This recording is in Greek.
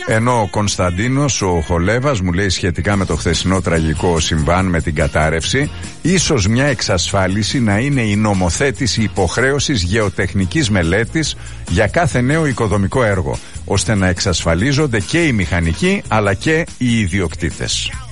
Ενώ ο Κωνσταντίνος, ο Χολέβας, μου λέει σχετικά με το χθεσινό τραγικό συμβάν με την κατάρρευση, ίσως μια εξασφάλιση να είναι η νομοθέτηση υποχρέωσης γεωτεχνικής μελέτης για κάθε νέο οικοδομικό έργο, ώστε να εξασφαλίζονται και οι μηχανικοί αλλά και οι ιδιοκτήτες.